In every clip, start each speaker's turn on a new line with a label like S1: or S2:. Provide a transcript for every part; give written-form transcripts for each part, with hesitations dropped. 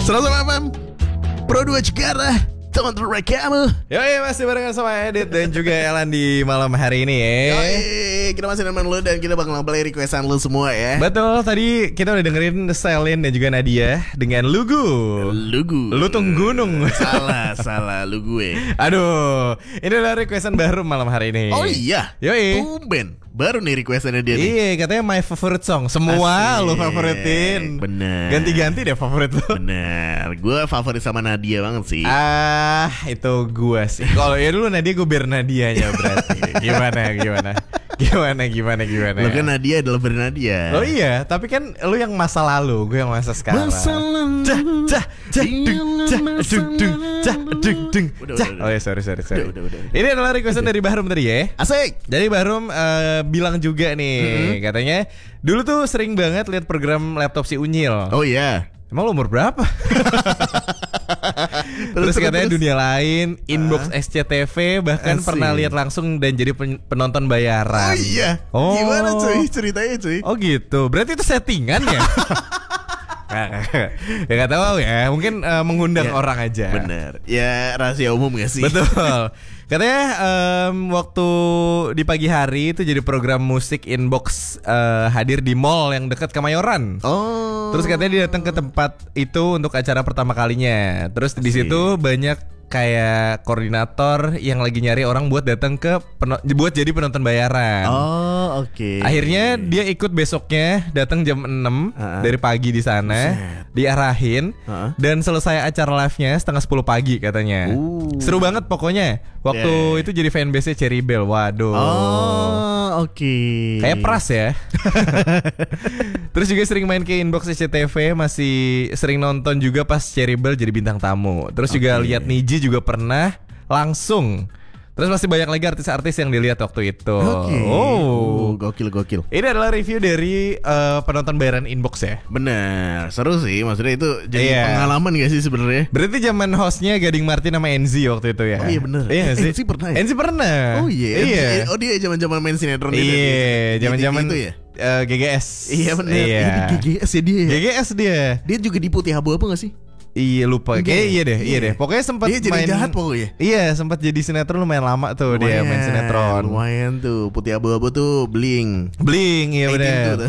S1: 100 FM Pro 2 Jakarta, teman terbaik kamu.
S2: Yoi, masih barengan sama Edit dan juga Elan di malam hari ini ya.
S1: Yoi, kita masih nemenin lu dan kita bakal play requestan lu semua ya.
S2: Betul, tadi kita udah dengerin Selin dan juga Nadia dengan Lugu. Lutung Gunung.
S1: Salah lu gue.
S2: Aduh, ini adalah requestan baru malam hari ini.
S1: Oh iya.
S2: Yoi.
S1: Tumben. Baru nih requestannya dia nih.
S2: Iya, katanya my favorite song. Semua
S1: Asik.
S2: lu favoritin.
S1: Bener.
S2: Ganti-ganti deh favorit lu.
S1: Bener. Gue favorit sama Nadia banget sih.
S2: Itu gua sih. Kalau ya dulu Nadia, gue biar Nadianya berarti. Gimana?
S1: Lo kan Nadia adalah Bernadia.
S2: Oh iya, tapi kan lu yang masa lalu, gue yang masa sekarang.
S1: Udah.
S2: Oh ya, sorry.
S1: Udah.
S2: Ini adalah requestan dari Bahrum tadi ya.
S1: Asik.
S2: Jadi Bahrum bilang juga nih, katanya dulu tuh sering banget lihat program laptop si Unyil.
S1: Oh iya.
S2: Emang lu umur berapa? Terus katanya dunia lain, inbox SCTV, bahkan
S1: Asik.
S2: pernah lihat langsung dan jadi penonton bayaran.
S1: Oh iya.
S2: Oh.
S1: Gimana cuy ceritanya cuy?
S2: Oh gitu. Berarti itu settingan ya? Ya gak tahu ya. Mungkin mengundang
S1: Ya,
S2: orang aja.
S1: Bener. Ya rahasia umum gak sih?
S2: Betul. Katanya waktu di pagi hari itu jadi program musik inbox hadir di mall yang dekat Kemayoran.
S1: Oh.
S2: Terus katanya dia datang ke tempat itu untuk acara pertama kalinya. Terus di situ banyak kayak koordinator yang lagi nyari orang buat datang ke buat jadi penonton bayaran.
S1: Oh, oke.
S2: Akhirnya dia ikut besoknya, datang jam 6 dari pagi di sana, diarahin dan selesai acara live-nya setengah 10 pagi katanya. Seru banget pokoknya. Waktu itu jadi fanbase-nya Cherry Bell. Waduh.
S1: Oh, oke.
S2: Kayak pras ya. Terus juga sering main ke inbox SCTV, masih sering nonton juga pas Cherry Bell jadi bintang tamu. Terus juga lihat Niji juga pernah langsung. Terus masih banyak lagi artis-artis yang dilihat waktu itu. Oh,
S1: gokil.
S2: Ini adalah review dari penonton bayaran inbox ya.
S1: Bener, seru sih. Maksudnya itu jadi pengalaman gak sih sebenarnya?
S2: Berarti zaman hostnya Gading Martin sama Enzi waktu itu ya.
S1: Oh iya bener.
S2: Iya gak sih?
S1: Enzi pernah ya?
S2: Enzi pernah.
S1: Oh iya. Oh dia zaman-zaman main sinetron itu.
S2: Iya, zaman-zaman
S1: itu ya.
S2: GGS.
S1: Iya bener.
S2: Iya.
S1: Ini GGS ya dia.
S2: GGS dia.
S1: Dia juga di Putih Abu-Abu gak sih?
S2: Iya lupa. Kayaknya iya deh. Pokoknya sempat
S1: dia jadi
S2: main
S1: jahat pokoknya.
S2: Iya, sempat jadi sinetron lumayan lama tuh dia main sinetron.
S1: Lumayan tuh. Putih Abu-Abu tuh Bling,
S2: iya benar.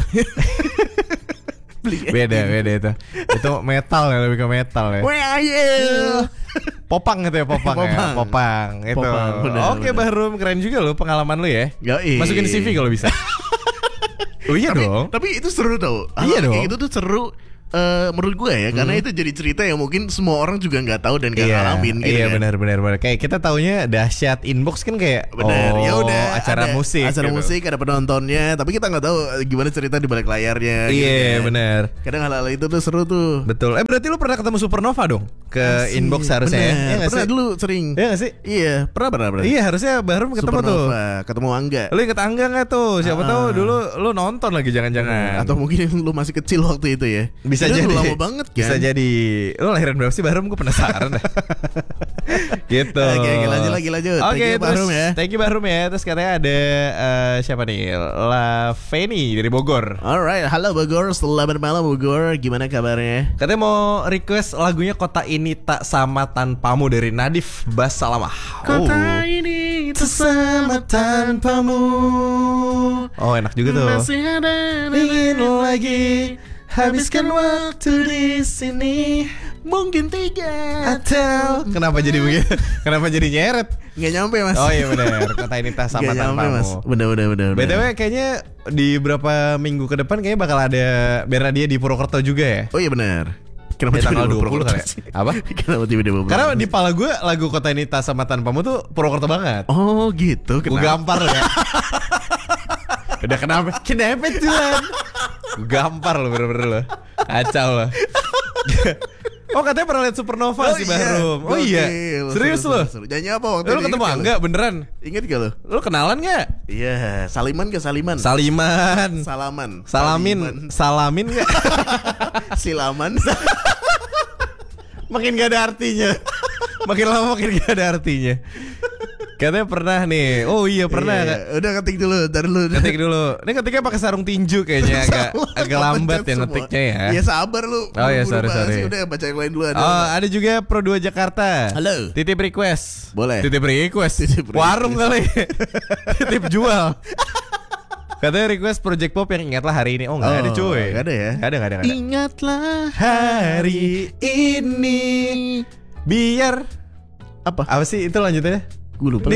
S2: Beda itu. Itu metal ya, lebih ke metal ya.
S1: Where are you?
S2: Popang gitu ya, Popang itu. Oke, Bahrum, keren juga lo pengalaman lo ya. Masukin di CV kalau bisa. Oh iya dong.
S1: Tapi itu seru tau.
S2: Iya dong.
S1: Kayak gitu tuh seru. Menurut gue ya, karena itu jadi cerita yang mungkin semua orang juga nggak tahu dan nggak ngalamin gitu.
S2: Iya
S1: kan?
S2: benar. Kayak kita taunya dahsyat inbox kan kayak
S1: ya udah
S2: acara musik
S1: ada penontonnya, tapi kita nggak tahu gimana cerita di balik layarnya.
S2: Iya
S1: gitu kan?
S2: benar.
S1: Kadang hal-hal itu tuh seru tuh.
S2: Betul. Berarti lu pernah ketemu Supernova dong ke inbox harusnya ya? Iya
S1: pernah
S2: sih?
S1: dulu sering.
S2: Iya gak sih?
S1: Iya pernah.
S2: Iya harusnya Bahrum ketemu
S1: Supernova,
S2: tuh.
S1: ketemu Angga.
S2: Lu inget Angga gak tuh? Siapa tahu dulu lu nonton lagi jangan-jangan.
S1: Atau mungkin lu masih kecil waktu itu ya.
S2: Bisa
S1: itu
S2: jadi.
S1: Lama banget kan.
S2: Bisa jadi. Lu lahiran berapa sih Bahrum? Gue penasaran dah. Gitu.
S1: Oke, lanjut.
S2: Oke,
S1: Bahrum ya.
S2: Thank you Bahrum ya. Terus katanya ada siapa nih? La Feni dari Bogor.
S1: Alright, halo Bogor, selamat malam Bogor. Gimana kabarnya?
S2: Katanya mau request lagunya Kota Ini Tak Sama Tanpamu dari Nadif Bas Salamah.
S1: Kota ini tak sama tanpamu.
S2: Oh enak juga tuh.
S1: Masih ada
S2: ingin lagi habiskan waktu di sini.
S1: Mungkin 3
S2: atau kenapa jadi begitu? Kenapa jadi nyeret?
S1: Nggak nyampe mas.
S2: Oh iya benar. Kota Ini Tak Sama Tanpamu.
S1: Bener.
S2: BTW kayaknya di beberapa minggu ke depan kayaknya bakal ada Bernadia di Purwokerto juga ya.
S1: Oh iya benar. Kenapa
S2: tanggal 20 kali ya? Apa?
S1: Kenapa tiba-tiba?
S2: Karena di pala gue lagu Kota Ini Tak Sama Tanpamu tuh Purwokerto banget.
S1: Oh gitu.
S2: Gue gampar ya. Udah kenapa Tuhan? Gue gampar lo bener-bener lo. Kacau lo. Oh katanya pernah lihat Supernova sih Bahrum. Oh iya. Serius lo?
S1: Nyanyi apa waktu itu?
S2: Lu ketemu Angga beneran?
S1: Ingat gak lo?
S2: Lu kenalan gak?
S1: Iya. Saliman gak Saliman?
S2: Salamin gak?
S1: Silaman.
S2: Makin gak ada artinya. Makin lama makin gak ada artinya. Katanya pernah nih. Oh iya pernah.
S1: Iya. Udah ketik dulu, ntar dulu.
S2: Ketik dulu. Ini ketiknya pakai sarung tinju kayaknya agak lambat ya ngetiknya ya.
S1: Ya sabar lu.
S2: Oh ya sorry.
S1: Udah baca yang lain dulu.
S2: Ada juga Pro 2 Jakarta.
S1: Halo.
S2: Titip request.
S1: Boleh.
S2: Titip request. Warung kali. Titip jual. Katanya request Project Pop yang ingatlah hari ini. Oh nggak ada cuy.
S1: Nggak ada ya.
S2: Nggak ada.
S1: Ingatlah
S2: hari ini. Biar apa sih itu lanjutannya?
S1: Gue lupa.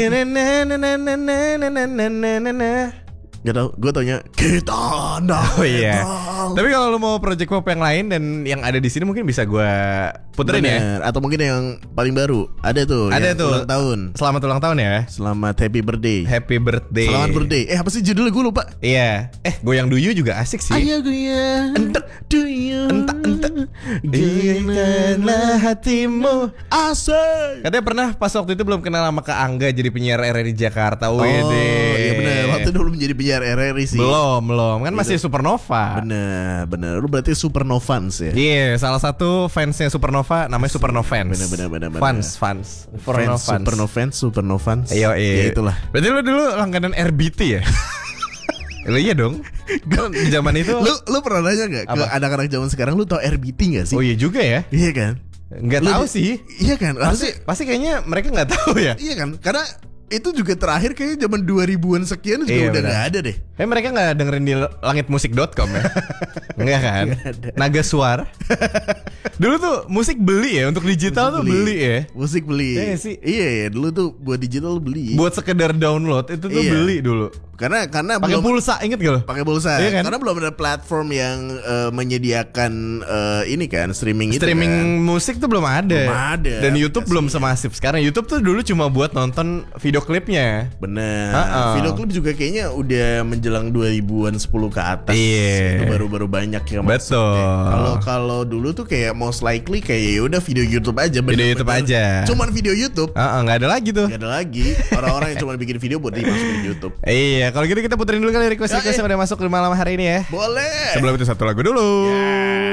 S1: Gak tau, gue taunya kita
S2: Oh iya. Tapi kalau lu mau project pop yang lain dan yang ada di sini mungkin bisa gue puterin ya.
S1: Atau mungkin yang paling baru ada tuh.
S2: Ada tuh.
S1: Ulang tahun.
S2: Selamat ulang tahun ya.
S1: Selamat happy birthday.
S2: Happy birthday.
S1: Selamat birthday. Apa sih judulnya gue lupa.
S2: Iya. Goyang Duyu juga asik sih.
S1: Ayo goyang.
S2: Entek
S1: Duyu.
S2: Entek. Goyangkanlah hatimu.
S1: Asik.
S2: Katanya pernah pas waktu itu belum kenal sama Kak Angga jadi penyiar RRI Jakarta.
S1: Iya benar. Waktu itu belum jadi penyiar RRI sih.
S2: Belum kan masih Supernova.
S1: Bener. Lu berarti Supernovans ya.
S2: Iya, salah satu fansnya Supernova namanya Supernovans.
S1: Bener.
S2: Fans.
S1: Supernovans.
S2: Iya.
S1: Ya itulah.
S2: Berarti lu dulu langganan RBT ya? Lu iya dong. Kan di zaman itu.
S1: Lu pernah nanya enggak ke anak-anak zaman sekarang lu tau RBT enggak sih?
S2: Oh iya juga ya.
S1: Iya kan?
S2: Enggak tahu sih.
S1: Iya kan?
S2: Pasti kayaknya mereka enggak tahu ya.
S1: Iya kan? Karena itu juga terakhir kayaknya zaman 2000-an sekian juga udah enggak ada deh.
S2: Mereka enggak dengerin di langitmusik.com ya. Enggak kan? Naga Suara. Dulu tuh musik beli ya, untuk digital tuh beli ya.
S1: Musik beli.
S2: Iya sih.
S1: Iya ya, dulu tuh buat digital beli.
S2: Buat sekedar download itu tuh beli dulu.
S1: Karena
S2: pakai pulsa, inget gak lo?
S1: Pakai pulsa.
S2: Iya kan?
S1: Karena belum ada platform yang menyediakan ini kan streaming itu.
S2: Streaming
S1: kan.
S2: musik tuh belum ada. Dan YouTube belum semasif sekarang. YouTube tuh dulu cuma buat nonton video klipnya.
S1: Bener. Video klip juga kayaknya udah menjelang 2000-an 10 ke atas.
S2: Iya.
S1: Itu baru-baru banyak yang
S2: masuk.
S1: Betul. Kalau dulu tuh kayak most likely kayak ya udah video YouTube aja.
S2: Video YouTube aja.
S1: Cuman video YouTube.
S2: Nggak ada lagi tuh.
S1: Nggak ada lagi. Orang-orang yang cuma bikin video buat dimasukin di YouTube.
S2: Iya. Kalau gitu kita puterin dulu kali request yang udah masuk di malam hari ini ya.
S1: Boleh.
S2: Sebelum itu satu lagu dulu.